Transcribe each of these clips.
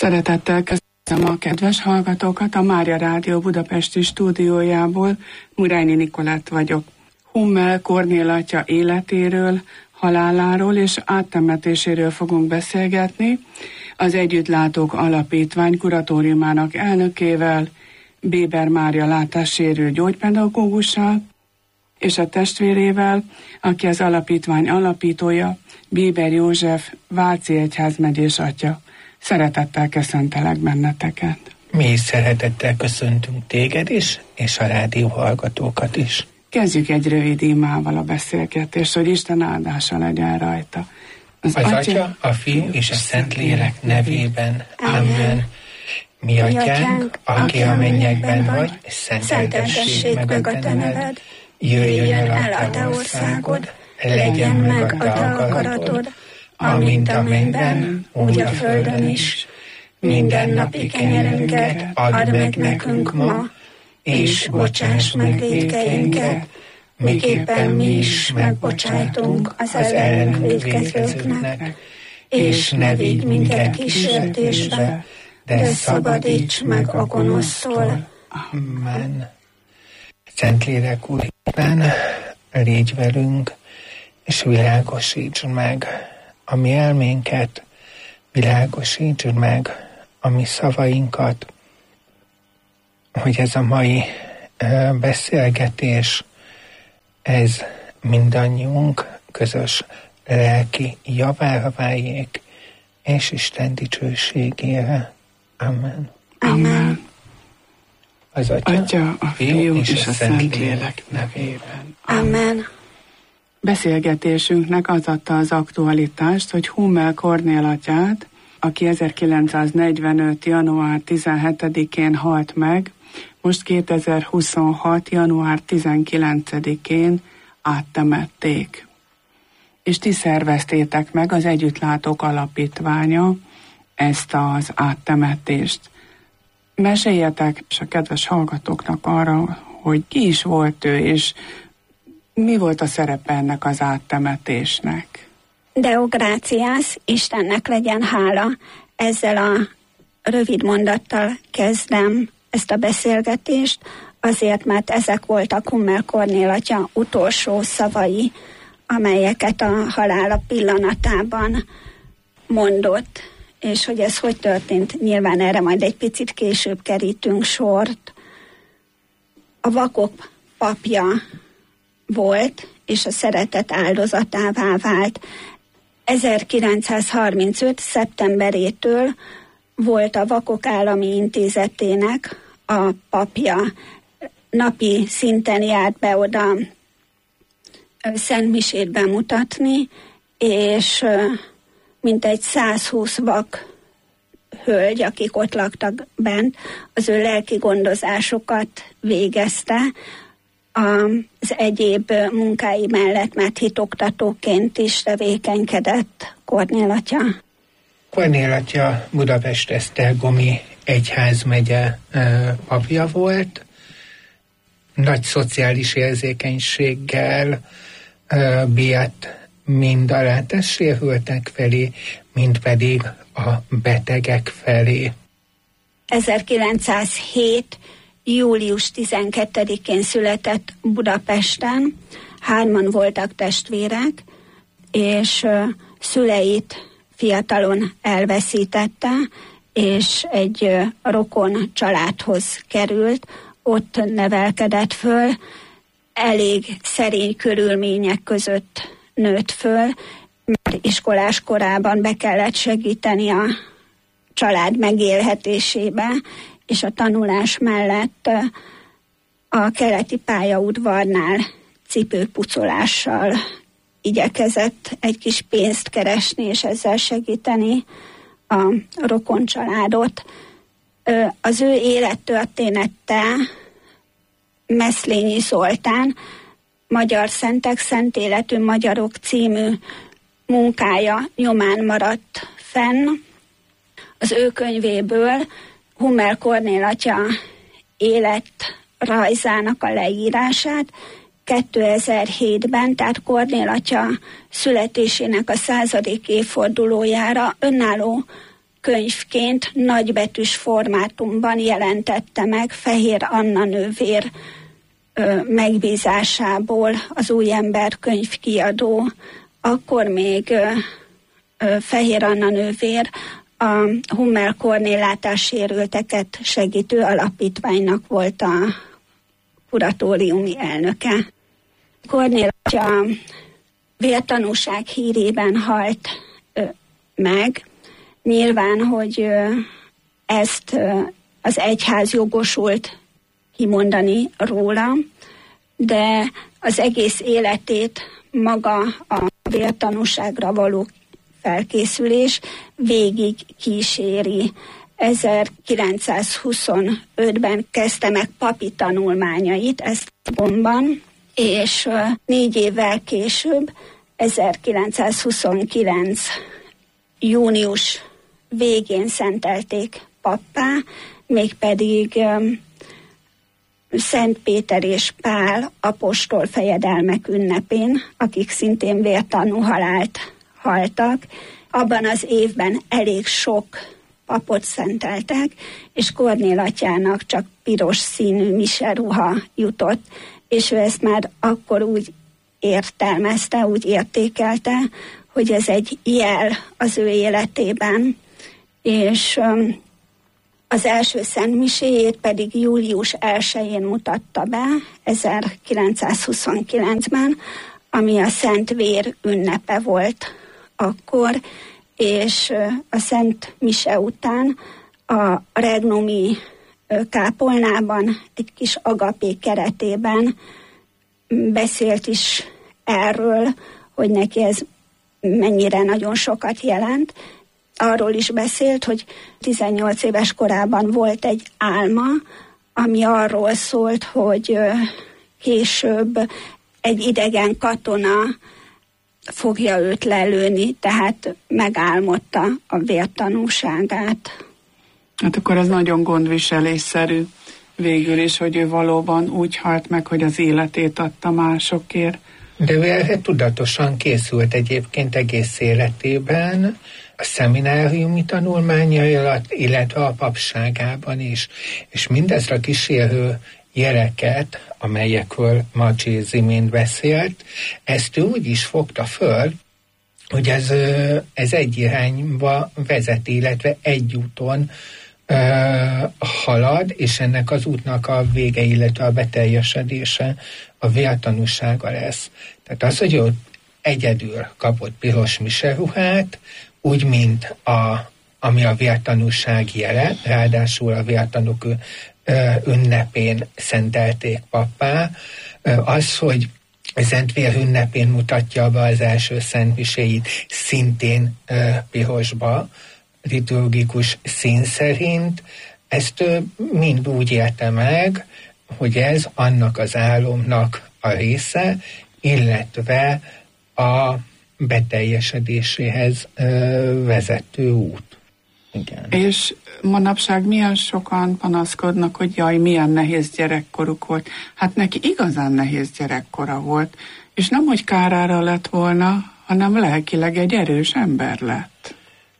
Szeretettel köszönöm a kedves hallgatókat a Mária Rádió budapesti stúdiójából. Murányi Nikolett vagyok. Hummel Kornél atya életéről, haláláról és áttemetéséről fogunk beszélgetni az Együttlátók Alapítvány kuratóriumának elnökével, Béber Mária látássérült gyógypedagógussal, és a testvérével, aki az alapítvány alapítója, Béber József, Váci egyházmegyés atya. Szeretettel köszöntelek benneteket. Mi is szeretettel köszöntünk téged is, és a rádió hallgatókat is. Kezdjük egy rövid imával a beszélgetést, hogy Isten áldása legyen rajta. Az Atya, a Fiú és a Szentlélek nevében. Amen. Mi atyánk, aki a mennyekben vagy, szenteltessék meg a te neved. Jöjjön el a te országod, legyen meg a te akaratod, amint a mennyben, úgy a földön is. Mindennapi kenyerünket add meg nekünk ma, és bocsáss meg vétkeinket, miképpen mi is megbocsájtunk az ellenünk vétkezőknek, és ne vigy minket kísértésbe, de szabadíts meg a gonosztól. Amen. Szentlélek Úr, légy velünk, és világosítsd meg a mi elménket, világosítsd meg a mi szavainkat, hogy ez a mai beszélgetés, ez mindannyiunk közös lelki javára váljék, és Isten dicsőségére. Amen. Amen. Az Atya, a Fiú és a Szentlélek nevében. Amen. Beszélgetésünknek az adta az aktualitást, hogy Hummel Kornél atyát, aki 1945. január 17-én halt meg, most 2026. január 19-én áttemették. És ti szerveztétek meg, az Együttlátók Alapítványa, ezt az áttemetést. Meséljetek és a kedves hallgatóknak arra, hogy ki is volt ő, és mi volt a szerepe ennek az áttemetésnek? Deo gratias, Istennek legyen hála. Ezzel a rövid mondattal kezdem ezt a beszélgetést, azért, mert ezek voltak Hummel Kornél atya utolsó szavai, amelyeket a halála pillanatában mondott, és hogy ez hogy történt, nyilván erre majd egy picit később kerítünk sort. A vakok papja volt, és a szeretet áldozatává vált. 1935. szeptemberétől volt a Vakok Állami Intézetének a papja. Napi szinten járt be oda szentmisét bemutatni, és mintegy 120 vak hölgy, akik ott laktak bent, az ő lelki gondozásokat végezte az egyéb munkái mellett, mert hitoktatóként is tevékenykedett Kornél atya. Kornél atya Budapest Esztergomi egyházmegye papja volt, nagy szociális érzékenységgel bírt mind a látássérültek felé, mind pedig a betegek felé. 1907. július 12-én született Budapesten, 3 voltak testvérek, és szüleit fiatalon elveszítette, és egy rokon családhoz került, ott nevelkedett föl, elég szerény körülmények között nőtt föl, mert iskolás korában be kellett segíteni a család megélhetésébe, és a tanulás mellett a keleti pályaudvarnál cipőpucolással igyekezett egy kis pénzt keresni, és ezzel segíteni a rokon családot. Az ő élettörténete Meszlényi Zoltán Magyar Szentek Szent Életű Magyarok című munkája nyomán maradt fenn. Az ő könyvéből Hummel Kornél atya életrajzának a leírását 2007-ben, tehát Kornél atya születésének a 100. évfordulójára önálló könyvként nagybetűs formátumban jelentette meg Fehér Anna nővér megbízásából az Új Ember könyvkiadó. Akkor még Fehér Anna nővér a Hummel Kornél látássérülteket segítő alapítványnak volt a kuratóriumi elnöke. Kornél atya vértanúság hírében halt meg. Nyilván, hogy ezt az egyház jogosult kimondani róla, de az egész életét maga a vértanúságra való felkészülés végig kíséri. 1925-ben kezdte meg papi tanulmányait Esztergomban, és 4 évvel később, 1929. június végén szentelték pappá, mégpedig Szent Péter és Pál apostol fejedelmek ünnepén, akik szintén vértanú halált haltak. Abban az évben elég sok papot szenteltek, és Kornél atyának csak piros színű miseruha jutott, és ő ezt már akkor úgy értelmezte, úgy értékelte, hogy ez egy jel az ő életében, és az első szentmiséjét pedig július 1-én mutatta be, 1929-ben, ami a Szent Vér ünnepe volt akkor, és a Szent Mise után a regnumi kápolnában egy kis agapé keretében beszélt is erről, hogy neki ez mennyire nagyon sokat jelent. Arról is beszélt, hogy 18 éves korában volt egy álma, ami arról szólt, hogy később egy idegen katona fogja őt lelőni, tehát megálmodta a vértanúságát. Hát akkor ez nagyon gondviselésszerű végül is, hogy ő valóban úgy halt meg, hogy az életét adta másokért. De ő erre tudatosan készült egyébként egész életében, a szemináriumi tanulmányai alatt, illetve a papságában is. És mindezre kísérő jeleket, amelyekről Marcsi imént beszélt, ezt ő úgy is fogta föl, hogy ez egy irányba vezet, illetve egy úton halad, és ennek az útnak a vége, illetve a beteljesedése a vértanúsága lesz. Tehát az, hogy ő egyedül kapott piros miseruhát, úgy, mint ami a vértanúság jele, ráadásul a vértanúk ünnepén szentelték pappá, az, hogy a Szentvér ünnepén mutatja be az első szentmiséit szintén pirosba, liturgikus szín szerint, ezt mind úgy élte meg, hogy ez annak az álomnak a része, illetve a beteljesedéséhez vezető út. Igen. És manapság milyen sokan panaszkodnak, hogy jaj, milyen nehéz gyerekkoruk volt. Hát neki igazán nehéz gyerekkora volt, és nem, hogy kárára lett volna, hanem lelkileg egy erős ember lett.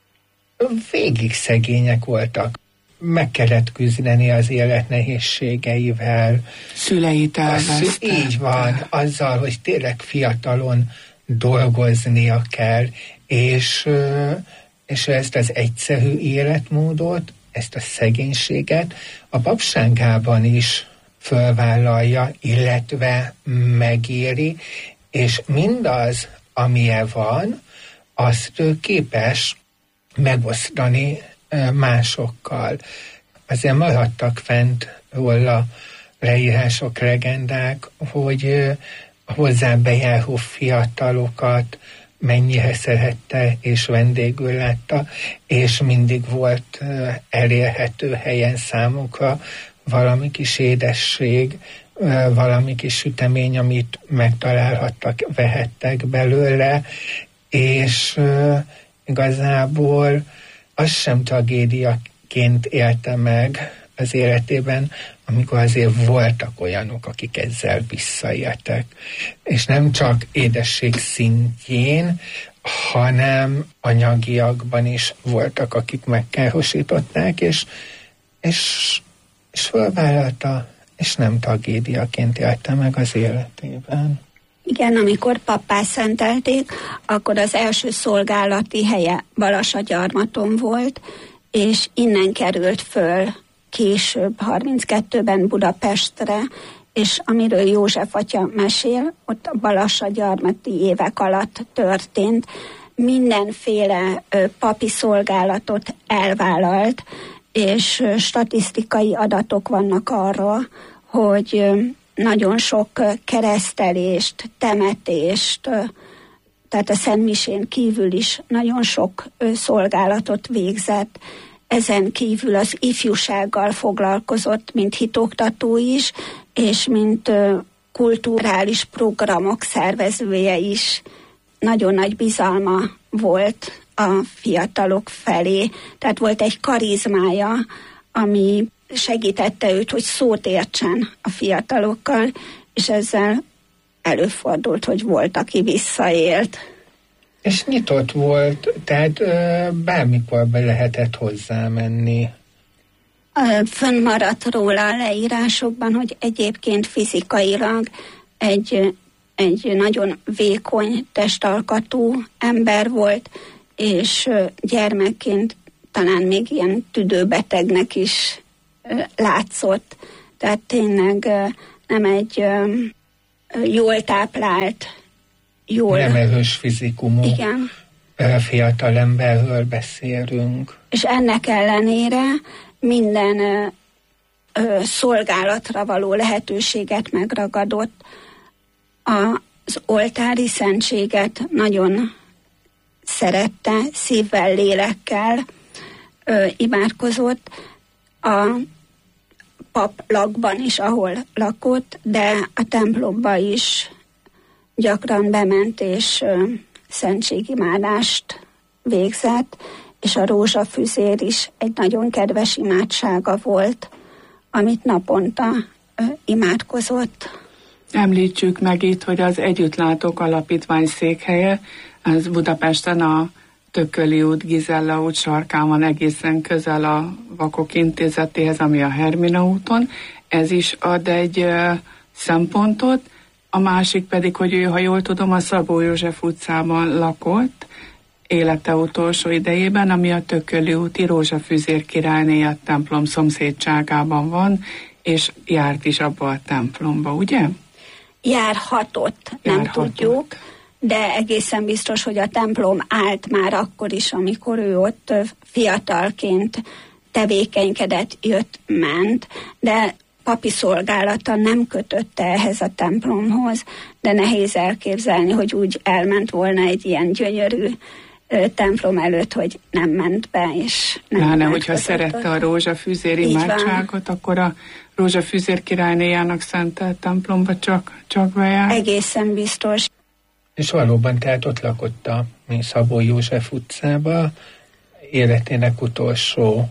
Végig szegények voltak. Meg kellett küzdeni az élet nehézségeivel. Szüleit elvesztette. Így van, azzal, hogy tényleg fiatalon dolgoznia kell, és ezt az egyszerű életmódot, ezt a szegénységet a papságában is fölvállalja, illetve megéri, és mindaz, amilyen van, azt ő képes megosztani másokkal. Azért maradtak fent róla leírások, legendák, hogy hozzá bejáró fiatalokat mennyire szerette és vendégül látta, és mindig volt elérhető helyen számukra valami kis édesség, valami kis sütemény, amit megtalálhattak, vehettek belőle, és igazából az sem tragédiaként élte meg az életében, amikor azért voltak olyanok, akik ezzel visszaéltek. És nem csak édesség szintjén, hanem anyagiakban is voltak, akik megkárosították, és fölvállalta, és nem tragédiaként élte meg az életében. Igen, amikor pappá szentelték, akkor az első szolgálati helye Balassagyarmaton volt, és innen került föl később, 32-ben Budapestre, és amiről József atya mesél, ott a Balassagyarmati évek alatt történt, mindenféle papi szolgálatot elvállalt, és statisztikai adatok vannak arról, hogy nagyon sok keresztelést, temetést, tehát a szentmisén kívül is nagyon sok szolgálatot végzett. Ezen kívül az ifjúsággal foglalkozott, mint hitoktató is, és mint kulturális programok szervezője is. Nagyon nagy bizalma volt a fiatalok felé. Tehát volt egy karizmája, ami segítette őt, hogy szót értsen a fiatalokkal, és ezzel előfordult, hogy volt, aki visszaélt. És nyitott volt, tehát bármikor be lehetett hozzá menni. Fönnmaradt róla a leírásokban, hogy egyébként fizikailag egy nagyon vékony testalkatú ember volt, és gyermekként talán még ilyen tüdőbetegnek is látszott. Tehát tényleg nem egy jól táplált, nem erős fizikumú, igen, fiatal emberről beszélünk. És ennek ellenére minden szolgálatra való lehetőséget megragadott. Az oltári szentséget nagyon szerette, szívvel, lélekkel imádkozott. A paplakban is, ahol lakott, de a templomba is gyakran bement, és szentségimádást végzett, és a rózsafüzér is egy nagyon kedves imádsága volt, amit naponta imádkozott. Említsük meg itt, hogy az Együttlátók Alapítvány székhelye, az Budapesten a Tököli út, Gizella út sarkán van, egészen közel a Vakok Intézetéhez, ami a Hermina úton. Ez is ad egy szempontot. A másik pedig, hogy ő, ha jól tudom, a Szabó József utcában lakott élete utolsó idejében, ami a Tököli úti Rózsafüzér királyné a templom szomszédságában van, és járt is abba a templomba, ugye? Járhatott, nem tudjuk, de egészen biztos, hogy a templom állt már akkor is, amikor ő ott fiatalként tevékenykedett, jött, ment, de papi szolgálata nem kötötte ehhez a templomhoz, de nehéz elképzelni, hogy úgy elment volna egy ilyen gyönyörű templom előtt, hogy nem ment be, és nem Láne, hogyha szerette a rózsafüzér imádságot, akkor a Rózsafüzér királynéjának szentelt templomba csak bejár. Egészen biztos. És valóban, tehát ott lakott a Szabó József utcába, életének utolsó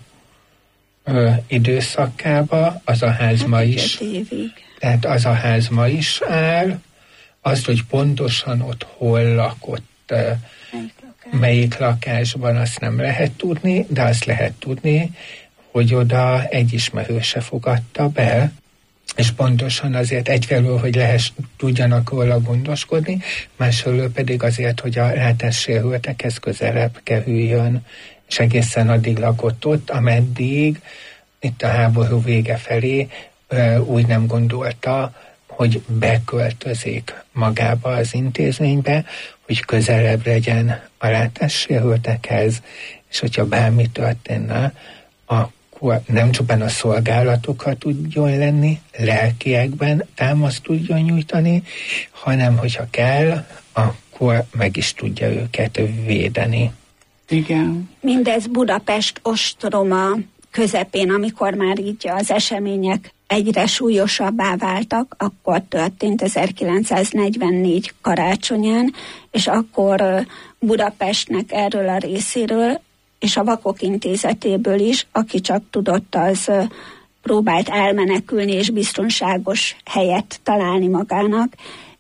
időszakába, az a ház ma is. Évig. Tehát az a ház ma is áll, azt, hogy pontosan ott hol lakott, melyik lakásban, azt nem lehet tudni, de azt lehet tudni, hogy oda egy ismerőse fogadta be, és pontosan azért egyfelől, hogy tudjanak róla gondoskodni, másfelől pedig azért, hogy a látássérültekhez közelebb kerüljön, és egészen addig lakott ott, ameddig itt a háború vége felé úgy nem gondolta, hogy beköltözik magába az intézménybe, hogy közelebb legyen a látássérültekhez, és hogyha bármi történne, akkor nem csupán a szolgálatokat tudjon lenni, lelkiekben támaszt tudjon nyújtani, hanem hogyha kell, akkor meg is tudja őket védeni. Igen. Mindez Budapest ostroma közepén, amikor már így az események egyre súlyosabbá váltak, akkor történt 1944 karácsonyán, és akkor Budapestnek erről a részéről, és a Vakok Intézetéből is, aki csak tudott, az próbált elmenekülni és biztonságos helyet találni magának,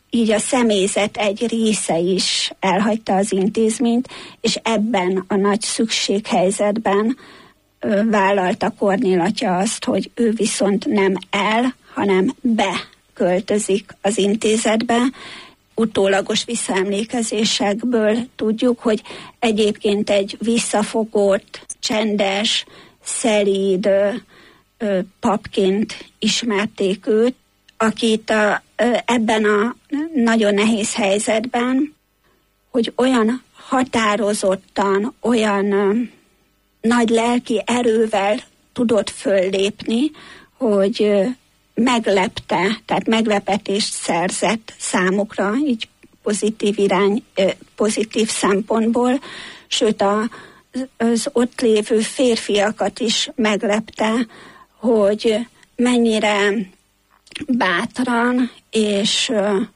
így a személyzet egy része is elhagyta az intézményt, és ebben a nagy szükséghelyzetben vállalta Kornél atya azt, hogy ő viszont nem hanem beköltözik az intézetbe. Utólagos visszaemlékezésekből tudjuk, hogy egyébként egy visszafogott, csendes, szelíd papként ismerték őt, akit ebben a nagyon nehéz helyzetben, hogy olyan határozottan, olyan nagy lelki erővel tudott föllépni, hogy meglepte, tehát meglepetést szerzett számukra, így pozitív szempontból, sőt az ott lévő férfiakat is meglepte, hogy mennyire bátran és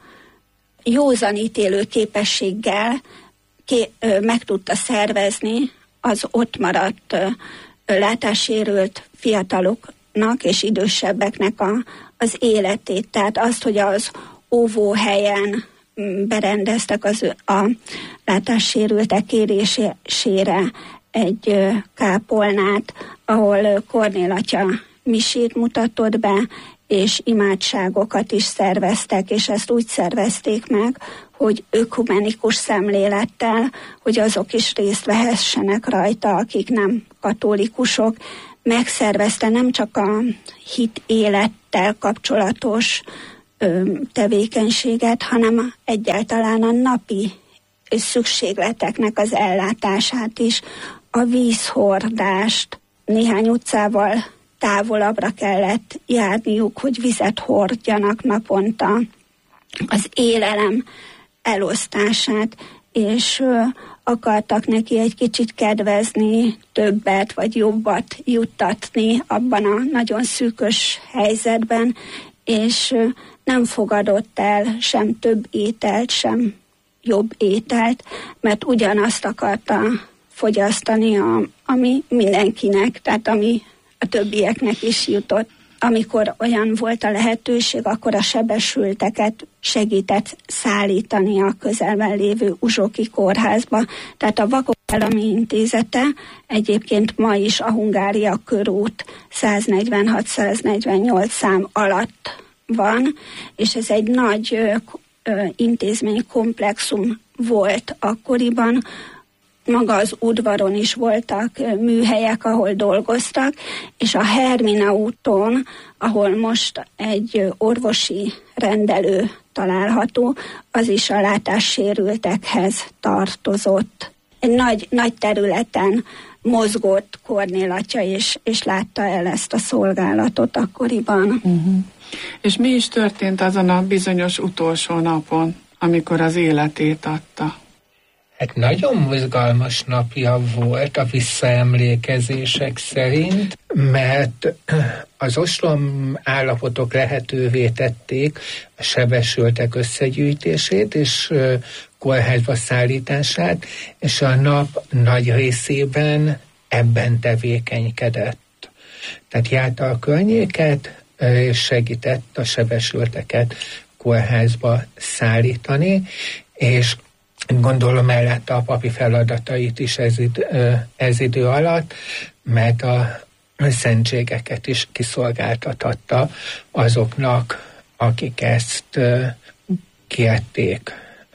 józanítélő képességgel meg tudta szervezni az ott maradt látássérült fiataloknak és idősebbeknek az életét. Tehát azt, hogy az óvóhelyen berendeztek a látássérültek kérésére egy kápolnát, ahol Kornél atya misét mutatott be, és imádságokat is szerveztek, és ezt úgy szervezték meg, hogy ökumenikus szemlélettel, hogy azok is részt vehessenek rajta, akik nem katolikusok. Megszervezte nem csak a hit élettel kapcsolatos tevékenységet, hanem egyáltalán a napi szükségleteknek az ellátását is, a vízhordást. Néhány utcával távolabbra kellett járniuk, hogy vizet hordjanak naponta, az élelem elosztását, és akartak neki egy kicsit kedvezni, többet vagy jobbat juttatni abban a nagyon szűkös helyzetben, és nem fogadott el sem több ételt, sem jobb ételt, mert ugyanazt akarta fogyasztani, ami mindenkinek, tehát ami a többieknek is jutott. Amikor olyan volt a lehetőség, akkor a sebesülteket segített szállítani a közelben lévő Uzsoki kórházba. Tehát a Vakok Állami Intézete egyébként ma is a Hungária körút 146-148 szám alatt van, és ez egy nagy intézménykomplexum volt akkoriban. Maga az udvaron is voltak műhelyek, ahol dolgoztak, és a Hermina úton, ahol most egy orvosi rendelő található, az is a látássérültekhez tartozott. Egy nagy területen mozgott Kornél atya, és látta el ezt a szolgálatot akkoriban. Uh-huh. És mi is történt azon a bizonyos utolsó napon, amikor az életét adta? Hát nagyon mozgalmas napja volt a visszaemlékezések szerint, mert az ostrom állapotok lehetővé tették a sebesültek összegyűjtését és kórházba szállítását, és a nap nagy részében ebben tevékenykedett. Tehát járta a környéket, és segített a sebesülteket kórházba szállítani, és gondolom ellátta a papi feladatait is ez idő alatt, mert a szentségeket is kiszolgáltathatta azoknak, akik ezt kérték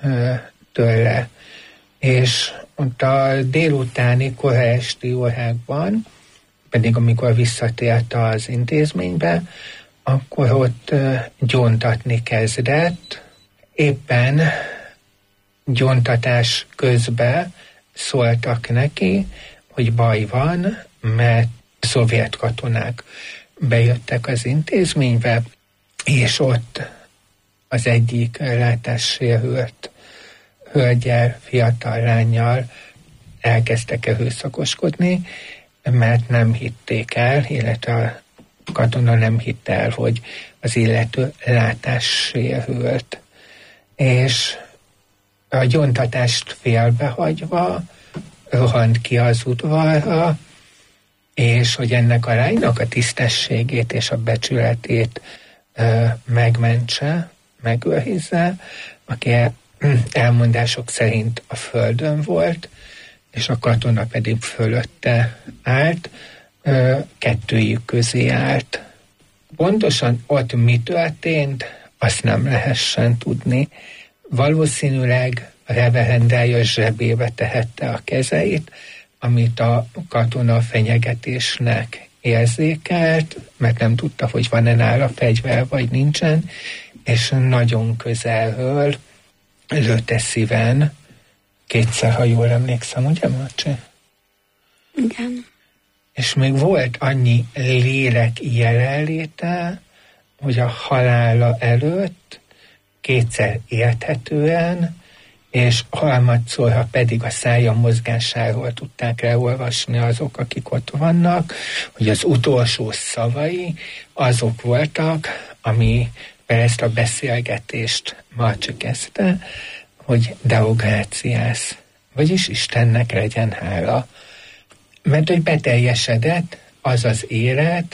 tőle. És ott a délutáni, kora esti órákban, pedig amikor visszatért az intézménybe, akkor ott gyóntatni kezdett. Éppen gyóntatás közben szóltak neki, hogy baj van, mert szovjet katonák bejöttek az intézménybe, és ott az egyik látássérült hölgyel, fiatal lánnyal elkezdtek erőszakoskodni, mert nem hitték el, illetve a katona nem hitte el, hogy az illető látássérült. És a gyóntatást félbehagyva rohant ki az udvarra, és hogy ennek a lánynak a tisztességét és a becsületét megmentse, megőrizze, aki elmondások szerint a földön volt, és a katona pedig fölötte állt, kettőjük közé állt. Pontosan ott mi történt, azt nem lehessen tudni. Valószínűleg a reverendája zsebébe tehette a kezeit, amit a katona fenyegetésnek érzékelt, mert nem tudta, hogy van-e nála fegyver, vagy nincsen, és nagyon közelről lőtte szíven, kétszer, ha jól emlékszem, ugye, Marcsi? Igen. És még volt annyi lélek jelenléte, hogy a halála előtt kétszer érthetően, és harmadszorra pedig a szája mozgásáról tudták leolvasni azok, akik ott vannak, hogy az utolsó szavai azok voltak, ami ezt a beszélgetést Marcsi kezdte, hogy Deo gratias, vagyis Istennek legyen hála. Mert hogy beteljesedett az az élet,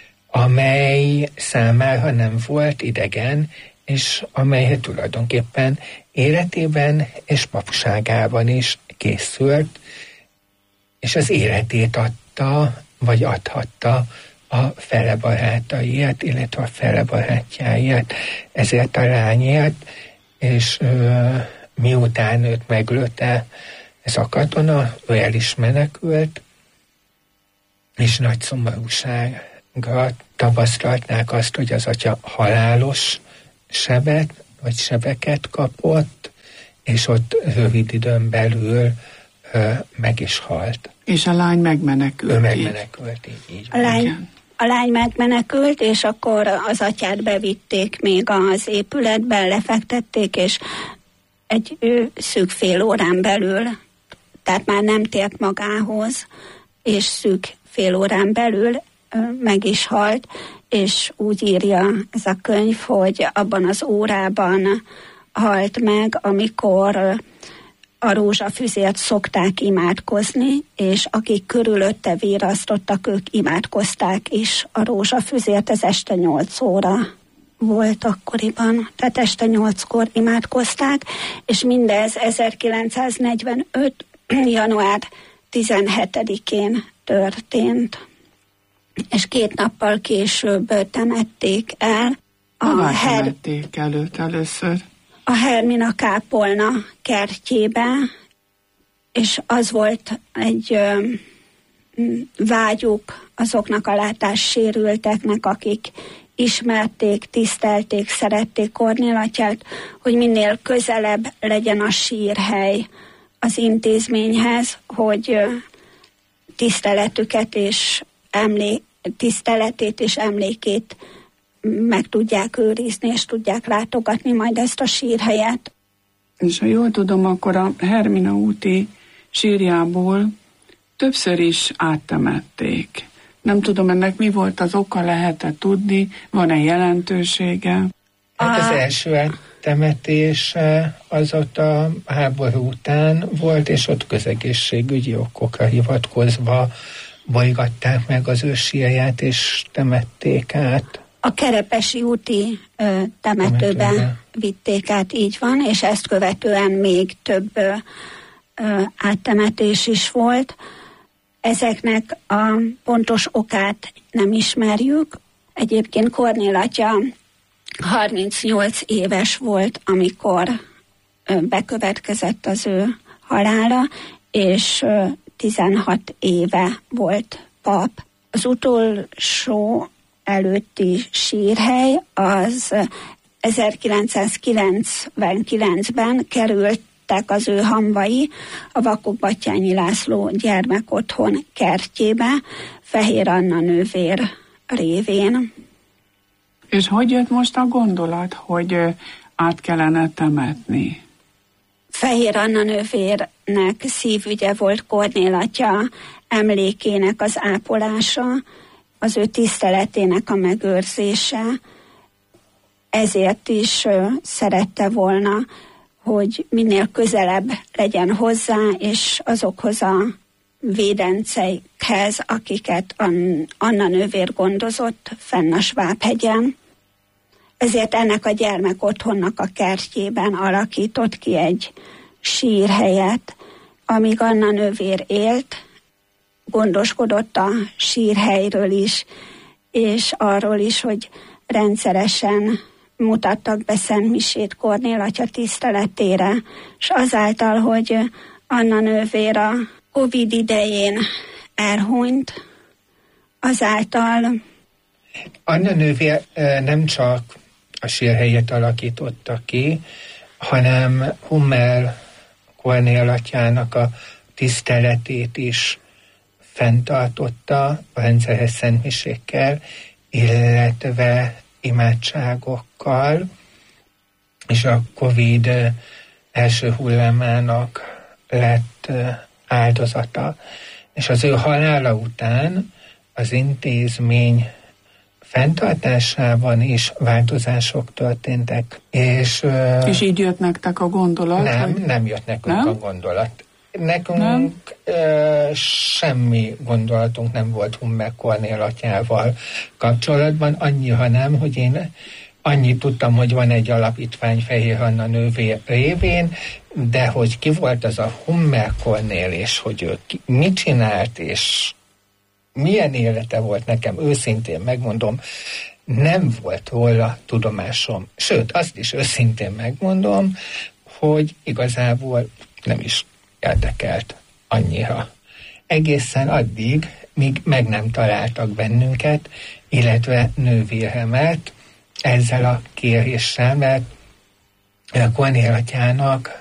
amely számára nem volt idegen, és amely tulajdonképpen életében és papságában is készült, és az életét adta, vagy adhatta a fele barátaiért, illetve a fele barátjáért, ezért a lányért, és miután őt meglőtte ez a katona, ő el is menekült, és nagy szomorúságra tapasztalták azt, hogy az atya halálos sebet, vagy sebeket kapott, és ott rövid időn belül meg is halt. És a lány megmenekült. Ő megmenekült, így a lány megmenekült, és akkor az atyát bevitték még az épületbe, lefektették, és egy szűk fél órán belül, tehát már nem tért magához, és szűk fél órán belül meg is halt, és úgy írja ez a könyv, hogy abban az órában halt meg, amikor a rózsafüzért szokták imádkozni, és akik körülötte virrasztottak, ők imádkozták is a rózsafüzért, ez este 8 óra volt akkoriban, tehát este 8-kor imádkozták, és mindez 1945. január 17-én történt, és 2 nappal később temették el. Temették először? A Hermina kápolna kertjébe, és az volt egy vágyuk azoknak a látássérülteknek, akik ismerték, tisztelték, szerették Kornél atyát, hogy minél közelebb legyen a sírhely az intézményhez, hogy tiszteletüket és tiszteletét és emlékét meg tudják őrizni, és tudják látogatni majd ezt a sírhelyet. És ha jól tudom, akkor a Hermina úti sírjából többször is áttemették. Nem tudom, ennek mi volt az oka, lehet-e tudni, van-e jelentősége? Hát az első áttemetés az ott a háború után volt, és ott közegészségügyi okokra hivatkozva bolygatták meg az ő sírját, és temették át. A Kerepesi úti temetőbe vitték át, így van, és ezt követően még több áttemetés is volt. Ezeknek a pontos okát nem ismerjük. Egyébként Kornél atya 38 éves volt, amikor bekövetkezett az ő halála, és 16 éve volt pap. Az utolsó előtti sírhely az 1999-ben kerültek az ő hamvai a Vakok-Batthyányi László gyermekotthon kertjébe, Fehér Anna nővér révén. És hogy jött most a gondolat, hogy át kellene temetni? Fehér Anna nővérnek szívügye volt Kornél atya emlékének az ápolása, az ő tiszteletének a megőrzése. Ezért is szerette volna, hogy minél közelebb legyen hozzá, és azokhoz a védenceikhez, akiket Anna nővér gondozott fenn a Svábhegyen. ezért ennek a gyermek otthonnak a kertjében alakított ki egy sírhelyet, amíg Anna nővér élt, gondoskodott a sírhelyről is, és arról is, hogy rendszeresen mutattak be szentmisét Kornél atya tiszteletére, és azáltal, hogy Anna nővér a Covid idején elhunyt, azáltal... Anna nővér nem csak a sírhelyet alakította ki, hanem Hummel Kornél atyának a tiszteletét is fenntartotta a rendszeres szentmisékkel, illetve imádságokkal, és a Covid első hullámának lett áldozata. És az ő halála után az intézmény fenntartásában is változások történtek. És így jött nektek a gondolat? Nem jött nekünk a gondolat. Nekünk semmi gondolatunk nem volt Hummel Kornél atyával kapcsolatban, annyi, hanem, hogy én annyit tudtam, hogy van egy alapítvány Fehér Anna nővér révén, de hogy ki volt az a Hummel Kornél, és hogy ő mit csinált, és milyen élete volt nekem, őszintén megmondom, nem volt róla tudomásom. Sőt, azt is őszintén megmondom, hogy igazából nem is érdekelt annyira. Egészen addig, míg meg nem találtak bennünket, illetve nővéremet ezzel a kéréssel, mert Kornél atyának